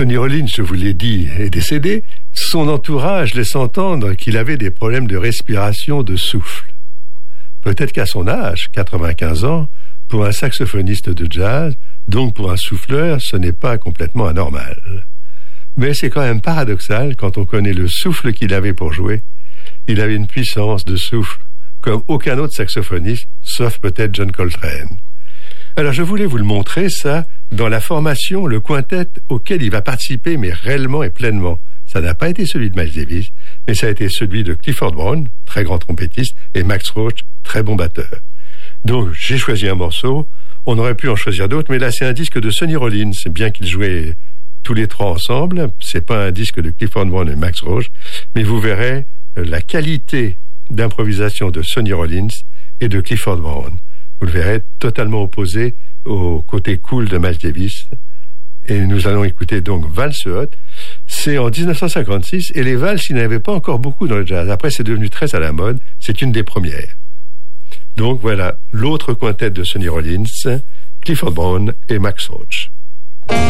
Sonny Rollins, je vous l'ai dit, est décédé. Son entourage laisse entendre qu'il avait des problèmes de respiration, de souffle. Peut-être qu'à son âge, 95 ans, pour un saxophoniste de jazz, donc pour un souffleur, ce n'est pas complètement anormal. Mais c'est quand même paradoxal quand on connaît le souffle qu'il avait pour jouer. Il avait une puissance de souffle comme aucun autre saxophoniste, sauf peut-être John Coltrane. Alors je voulais vous le montrer, ça, dans la formation, le quintet auquel il va participer, mais réellement et pleinement. Ça n'a pas été celui de Miles Davis, mais ça a été celui de Clifford Brown, très grand trompettiste, et Max Roach, très bon batteur. Donc j'ai choisi un morceau, on aurait pu en choisir d'autres, mais là c'est un disque de Sonny Rollins, bien qu'ils jouaient tous les trois ensemble, c'est pas un disque de Clifford Brown et Max Roach, mais vous verrez la qualité d'improvisation de Sonny Rollins et de Clifford Brown. Vous le verrez totalement opposé au côté cool de Miles Davis. Et nous allons écouter donc Valse Hot. C'est en 1956 et les valses, il n'y en avait pas encore beaucoup dans le jazz. Après, c'est devenu très à la mode. C'est une des premières. Donc voilà, l'autre quintet de Sonny Rollins, Clifford Brown et Max Roach.